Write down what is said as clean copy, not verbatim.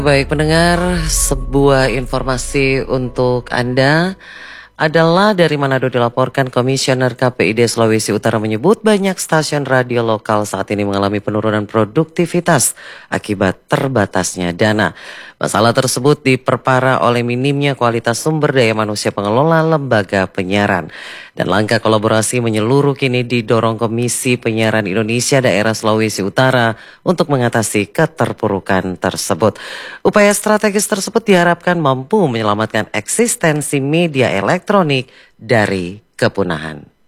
Baik pendengar, sebuah informasi untuk Anda adalah dari Manado dilaporkan Komisioner KPID Sulawesi Utara menyebut banyak stasiun radio lokal saat ini mengalami penurunan produktivitas akibat terbatasnya dana. Masalah tersebut diperparah oleh minimnya kualitas sumber daya manusia pengelola lembaga penyiaran. Dan langkah kolaborasi menyeluruh kini didorong Komisi Penyiaran Indonesia Daerah Sulawesi Utara untuk mengatasi keterpurukan tersebut. Upaya strategis tersebut diharapkan mampu menyelamatkan eksistensi media elektronik dari kepunahan.